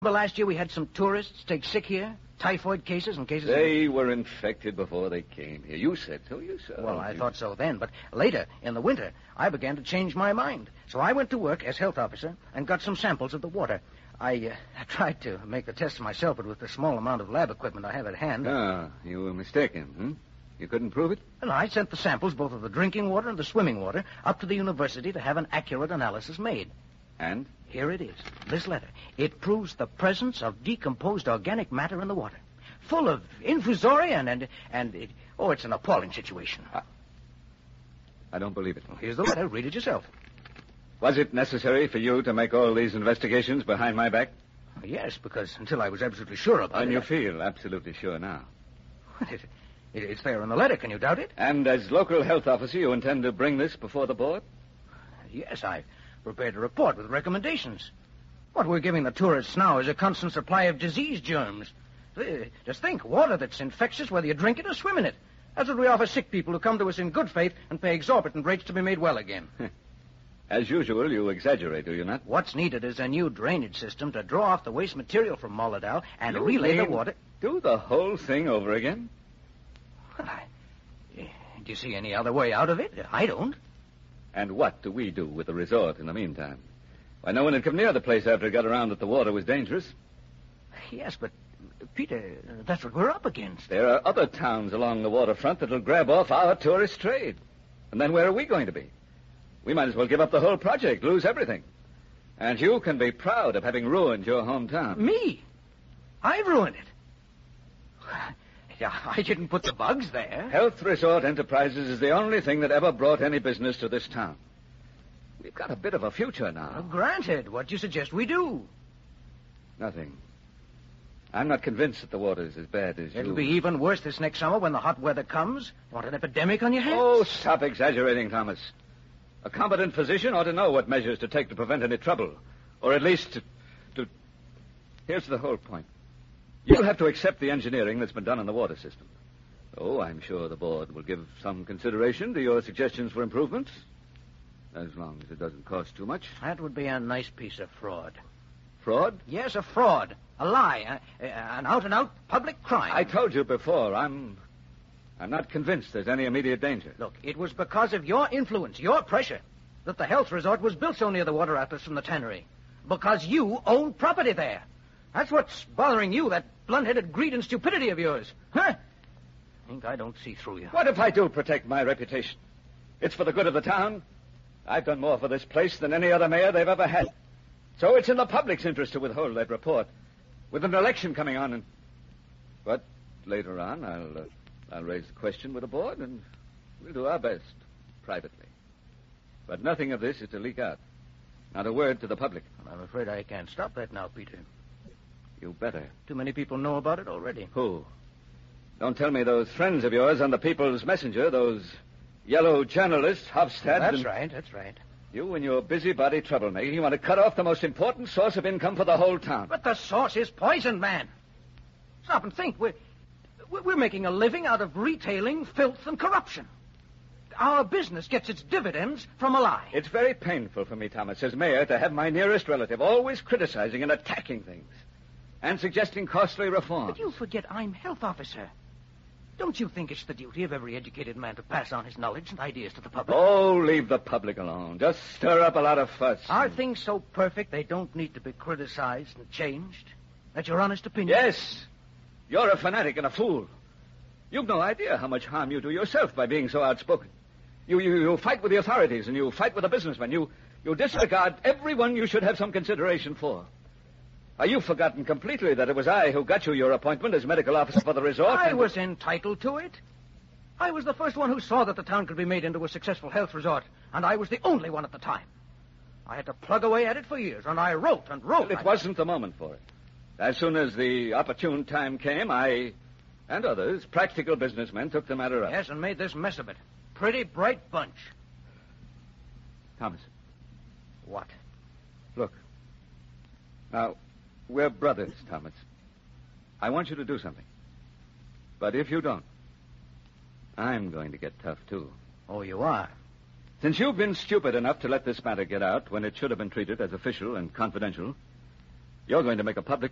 Remember last year we had some tourists take sick here? Typhoid cases and cases... They were infected before they came here. You said so yourself. Well, I thought so then, but later, in the winter, I began to change my mind. So I went to work as health officer and got some samples of the water. I tried to make the tests myself, but with the small amount of lab equipment I have at hand... Ah, you were mistaken, You couldn't prove it? And I sent the samples, both of the drinking water and the swimming water, up to the university to have an accurate analysis made. And? Here it is, this letter. It proves the presence of decomposed organic matter in the water. Full of infusoria and it's an appalling situation. I don't believe it. Well, here's the letter. Read it yourself. Was it necessary for you to make all these investigations behind my back? Yes, because until I was absolutely sure about it... And you feel absolutely sure now? It's there in the letter. Can you doubt it? And as local health officer, you intend to bring this before the board? Yes, I prepared a report with recommendations. What we're giving the tourists now is a constant supply of disease germs. Just think, water that's infectious whether you drink it or swim in it. That's what we offer sick people who come to us in good faith and pay exorbitant rates to be made well again. As usual, you exaggerate, do you not? What's needed is a new drainage system to draw off the waste material from Moladal and relay the water... Do the whole thing over again? Well, do you see any other way out of it? I don't. And what do we do with the resort in the meantime? Why, no one had come near the place after it got around that the water was dangerous. Yes, but, Peter, that's what we're up against. There are other towns along the waterfront that'll grab off our tourist trade. And then where are we going to be? We might as well give up the whole project, lose everything. And you can be proud of having ruined your hometown. Me? I've ruined it. I didn't put the bugs there. Health Resort Enterprises is the only thing that ever brought any business to this town. We've got a bit of a future now. Well, granted. What do you suggest we do? Nothing. I'm not convinced that the water's as bad as It'll be even worse this next summer when the hot weather comes. You want an epidemic on your hands? Oh, stop exaggerating, Thomas. A competent physician ought to know what measures to take to prevent any trouble. Or at least to... Here's the whole point. You'll have to accept the engineering that's been done in the water system. Oh, I'm sure the board will give some consideration to your suggestions for improvements. As long as it doesn't cost too much. That would be a nice piece of fraud. Fraud? Yes, a fraud. A lie. An out-and-out public crime. I told you before, I'm not convinced there's any immediate danger. Look, it was because of your influence, your pressure, that the health resort was built so near the water outlets from the tannery. Because you own property there. That's what's bothering you, that blunt-headed greed and stupidity of yours. Huh? I don't see through you. What if I do protect my reputation? It's for the good of the town. I've done more for this place than any other mayor they've ever had. So it's in the public's interest to withhold that report. With an election coming on But later on, I'll raise the question with the board, and we'll do our best, privately. But nothing of this is to leak out. Not a word to the public. I'm afraid I can't stop that now, Peter. You better. Too many people know about it already. Who? Don't tell me those friends of yours on the People's Messenger, those yellow journalists, Hofstad. That's right. You and your busybody troublemaking, you want to cut off the most important source of income for the whole town. But the source is poison, man. Stop and think. We're making a living out of retailing, filth, and corruption. Our business gets its dividends from a lie. It's very painful for me, Thomas, as mayor, to have my nearest relative always criticizing and attacking things and suggesting costly reforms. But you forget I'm health officer. Don't you think it's the duty of every educated man to pass on his knowledge and ideas to the public? Oh, leave the public alone. Just stir up a lot of fuss. Are things so perfect they don't need to be criticized and changed? That's your honest opinion? Yes. You're a fanatic and a fool. You've no idea how much harm you do yourself by being so outspoken. You fight with the authorities and you fight with the businessmen. You disregard everyone you should have some consideration for. Are you forgotten completely that it was I who got you your appointment as medical officer for the resort? I was entitled to it. I was the first one who saw that the town could be made into a successful health resort, and I was the only one at the time. I had to plug away at it for years, and I wrote and wrote. Well, it wasn't the moment for it. As soon as the opportune time came, I and others, practical businessmen, took the matter up. Yes, and made this mess of it. Pretty bright bunch. Thomas. What? Look. Now, we're brothers, Thomas. I want you to do something. But if you don't, I'm going to get tough, too. Oh, you are? Since you've been stupid enough to let this matter get out when it should have been treated as official and confidential, you're going to make a public